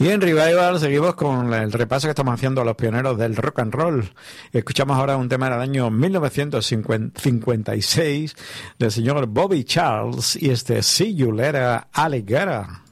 Y en Revival seguimos con el repaso que estamos haciendo a los pioneros del rock and roll. Escuchamos ahora un tema del año 1956 del señor Bobby Charles y See You Later Alligator.